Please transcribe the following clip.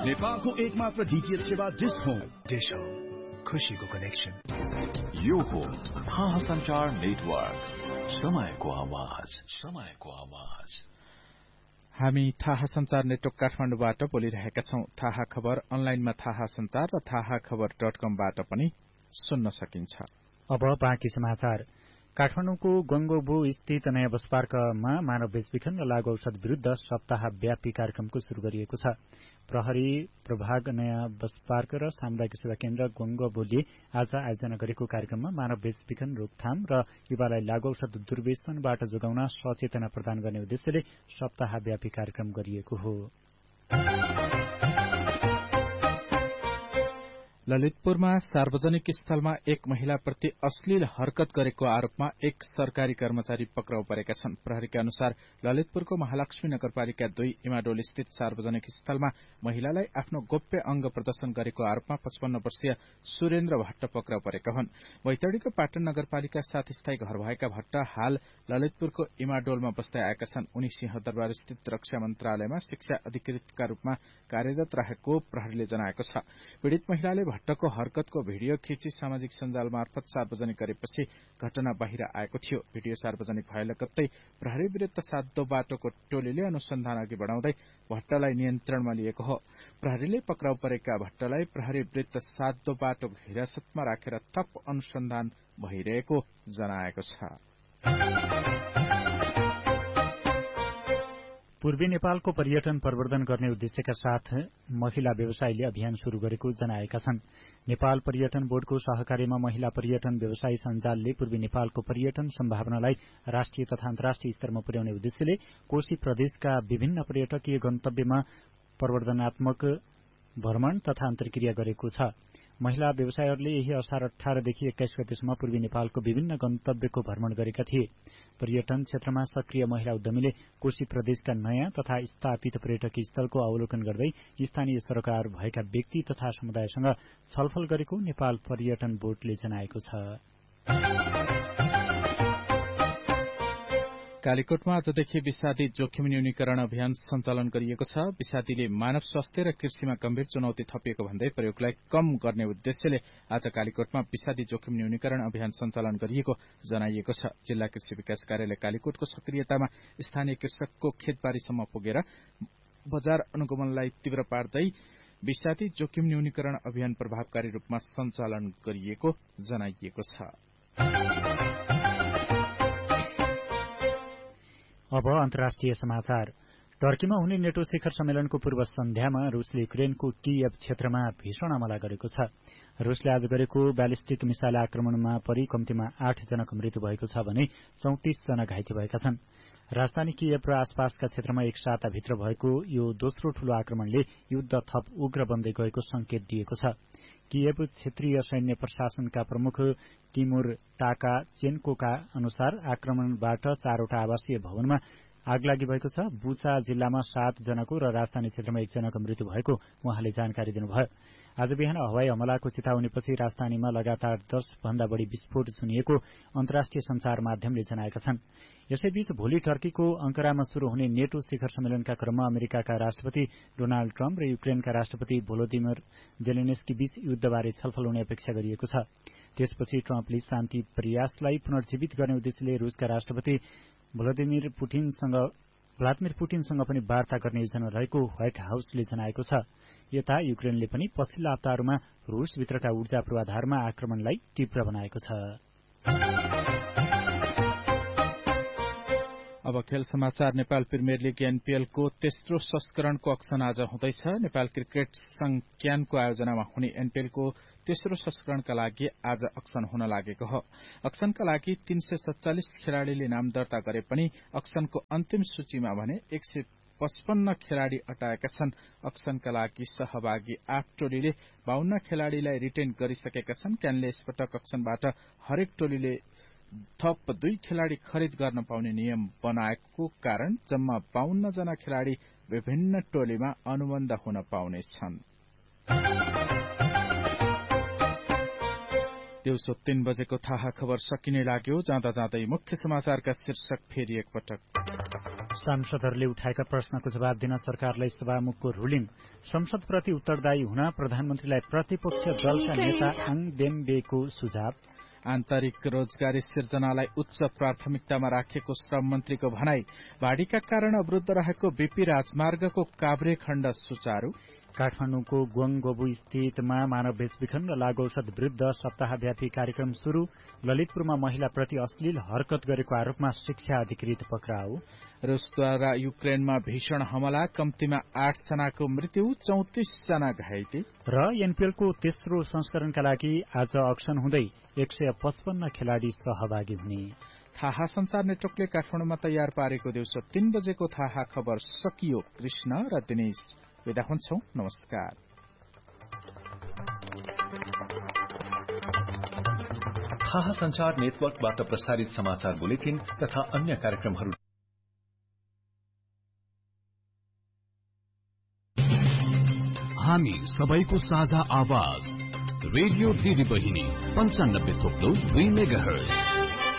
नेपालको एकमात्र डीटीएच सेवा डिश होम। डिश होम, खुशीको कनेक्सन। यो हो थाहा संचार नेटवर्क, समयको आवाज, समयको आवाज। हामी थाहा संचार नेटवर्क काठमाडौँबाट बोलिरहेका छौं। थाहा खबर अनलाइनमा थाहा संचार र थाहाखबर.com-बाट पनि सुन्न सकिन्छ। अब बाँकी समाचार। काठमाडौँको गंगोबु स्थित नयाँ बस पार्कमा मानव बेचबिखन र लागू औषध विरूद्ध सप्ताहव्यापी कार्यक्रमको शुरू गरिएको छ। प्रहरी प्रभाग नयाँ बस पार्क र सामुदायिक सेवा केन्द्र गंगोबुले आज आयोजना गरेको कार्यक्रममा मानव बेचबिखन रोकथाम र युवालाई लागू औषध दुर्व्यसनबाट जोगाउन सचेतना प्रदान गर्ने उद्देश्यले सप्ताहव्यापी कार्यक्रम गरिएको हो। ललितपुरमा सार्वजनिक स्थलमा एक महिलाप्रति अश्लील हरकत गरेको आरोपमा एक सरकारी कर्मचारी पक्राउ परेका छन्। प्रहरीका अनुसार ललितपुरको महालक्ष्मी नगरपालिका 2 इमाडोल स्थित सार्वजनिक स्थलमा महिलालाई आफ्नो गोप्य अंग प्रदर्शन गरेको आरोपमा 55 वर्षीय सुरेन्द्र भट्ट पक्राउ परेका हुन्। बैतडीको पाटन नगरपालिका 7 स्थायी घर भएका भट्ट हाल ललितपुरको इमाडोलमा बस्दै आएका छन्। उनी सिंहदरबार स्थित रक्षा मन्त्रालयमा शिक्षा अधिकृतका रूपमा कार्यरत रहेको प्रहरीले जनाएको छ। पीड़ित महिलाले भट्टको हरकतको भिडियो खिची सामाजिक सञ्जाल मार्फत सार्वजनिक गरेपछि घटना बाहिर आएको थियो। भिडियो सार्वजनिक भए लगत्तै प्रहरी विरुद्ध सातो बाटोको टोलीले अनुसन्धान अघि बढाउँदै भट्टलाई नियन्त्रणमा लिएको हो। प्रहरीले पक्राउ परेका भट्टलाई प्रहरी विरुद्ध सातो बाटोको हिरासतमा राखेर थप अनुसन्धान भइरहेको जनाएको छ। पूर्वी नेपालको पर्यटन प्रवर्धन गर्ने उद्देश्यका साथ महिला व्यवसायीले अभियान शुरू गरेको जनाएका छन्। नेपाल पर्यटन बोर्डको सहकार्यमा महिला पर्यटन व्यवसायी सञ्जालले पूर्वी नेपालको पर्यटन सम्भावनालाई राष्ट्रिय तथा अन्तर्राष्ट्रिय स्तरमा पुर्याउने उद्देश्यले कोशी प्रदेशका विभिन्न पर्यटकीय गन्तव्यमा प्रवर्धनात्मक भ्रमण तथा अन्तर्क्रिया गरेको छ। महिला व्यवसायीहरूले यही असार 18 देखि 21 गतेसम्म पूर्वी नेपालको विभिन्न गन्तव्यको भ्रमण गरेका थिए। पर्यटन क्षेत्रमा सक्रिय महिला उद्यमीले कोशी प्रदेशका नयाँ तथा स्थापित पर्यटकीय स्थलको अवलोकन गर्दै स्थानीय सरोकार भएका व्यक्ति तथा समुदायसँग छलफल गरेको नेपाल पर्यटन बोर्डले जनाएको छ। कालीकोटमा आजदेखि विषादी जोखिम न्यूनीकरण अभियान सञ्चालन गरिएको छ। विषादीले मानव स्वास्थ्य र कृषिमा गम्भीर चुनौती थपिएको भन्दै प्रयोगलाई कम गर्ने उद्देश्यले आज कालीकोटमा विषादी जोखिम न्यूनीकरण अभियान सञ्चालन गरिएको जनाइएको छ। जिल्ला कृषि विकास कार्यालय कालीकोटको सक्रियतामा स्थानीय कृषकको खेतबारीसम्म पुगेर बजार अनुगमनलाई तीव्र पार्दै विषादी जोखिम न्यूनीकरण अभियान प्रभावकारी रूपमा सञ्चालन गरिएको जनाइएको छ। अब अन्तर्राष्ट्रिय समाचार। टर्कीमा हुने नेटो शिखर सम्मेलनको पूर्व सन्ध्यामा रुसले युक्रेनको कियेभ क्षेत्रमा भीषण हमला गरेको छ। रुसले आज गरेको ब्यालिस्टिक मिसाइल आक्रमणमा परि कम्तीमा 8 जनाको मृत्यु भएको छ भने 34 जना घाइते भएका छन्। राजधानी कियेभ र आसपासका क्षेत्रमा एक साताभित्र भएको यो दोस्रो ठूलो आक्रमणले युद्ध थप उग्र बन्दै गएको संकेत दिएको छ। कियेभ क्षेत्रीय सैन्य प्रशासनका प्रमुख टिमुर टाकाचेन्कोका अनुसार आक्रमणबाट 4वटा आवासीय भवनमा आगलागी भएको छ। बुचा जिल्लामा 7 जनाको र राजधानी क्षेत्रमा 1 जनाको मृत्यु भएको उहाँले जानकारी दिनुभयो। आज बिहान हवाई हमलाको चेतावनीपछि राजधानीमा लगातार 10 भन्दा बढ़ी विस्फोट सुनिएको अन्तर्राष्ट्रिय संचार माध्यमले जनाएका छन्। यसैबीच भोलि टर्कीको अंकारामा शुरू हुने नेटो शिखर सम्मेलनका क्रममा अमेरिकाका राष्ट्रपति डोनाल्ड ट्रम्प र युक्रेनका राष्ट्रपति भोलोदिमिर जेलेन्स्की बीच युद्धबारे छलफल हुने अपेक्षा गरिएको छ। त्यसपछि ट्रम्पले शान्ति प्रयासलाई पुनर्जीवित गर्ने उद्देश्यले रूसका राष्ट्रपति भ्लादिमिर पुटिनसँग पनि वार्ता गर्ने योजना रहेको व्हाइट हाउसले जनाएको छ। यता युक्रेनले पनि पछिल्ला हप्ताहरूमा रूसभित्रका ऊर्जा पूर्वाधारमा आक्रमणलाई तीव्र बनाएको छ। अब खेल समाचार। नेपाल प्रिमियर लीग एनपीएलको तेस्रो संस्करणको अक्सन आज हुँदैछ। नेपाल क्रिकेट संघ क्यानको आयोजनामा हुने एनपीएलको तेस्रो संस्करणका लागि आज अक्सन हुन लागेको हो। अक्सनका लागि 347 खेलाड़ीले नाम दर्ता गरे पनि अक्सनको अन्तिम सूचीमा भने 155 खेलाड़ी अटाएका छन्। अक्सनका लागि सहभागी 8 टोलीले 52 खेलाड़ीलाई रिटेन गरिसकेका छन्। क्यानले यसपटक अक्सनबाट हरेक टोलीले थप 2 खेलाड़ी खरिद गर्न पाउने नियम बनाएको कारण जम्मा 52 जना खेलाड़ी विभिन्न टोलीमा अनुबन्ध हुन पाउनेछन्। दिउँसो 3 बजेको थाहा खबर सकिने लाग्यो। जाँदा जाँदै मुख्य समाचारका शीर्षक फेरि एकपटक। सांसदहरूले उठाएका प्रश्नको जवाब दिन सरकारलाई सभामुखको रुलिङ। संसदप्रति उत्तरदायी हुन प्रधानमन्त्रीलाई प्रतिपक्ष दलका नेता आङ देम्बेको सुझाव। आन्तरिक रोजगारी सिर्जनालाई उच्च प्राथमिकतामा राखेको श्रम मन्त्रीको भनाई। बाढ़ीका कारण अवरुद्ध रहेको बीपी राजमार्गको काभ्रे खण्ड सुचारू। काठमाडौँको गोङगोबु स्थितमा मानव बेचबिखन र लागू औषध विरुद्ध सप्ताहव्यापी कार्यक्रम शुरू। ललितपुरमा महिलाप्रति अश्लील हरकत गरेको आरोपमा शिक्षा अधिकृत पक्राउ। रूसद्वारा युक्रेनमा भीषण हमला, कम्तीमा 8 जनाको मृत्यु, 34 जना घाइते। र एनपीएलको तेस्रो संस्करणका लागि आज अक्सन हुँदै 155 खेलाड़ी सहभागी हुने। थाहा संचार नेटवर्कले काठमाडौँमा तयार पारेको दिउँसो 3 बजेको थाहा खबर सकियो। कृष्ण र दिनेश विदा हुन्छौं। नमस्कार। थाहा संचार नेटवर्कबाट प्रसारित समाचार बुलेटिन तथा अन्य कार्यक्रमहरू हामी सबैको साझा आवाज रेडियो दिदी बहिनी 95.2 मेगाहर्ज।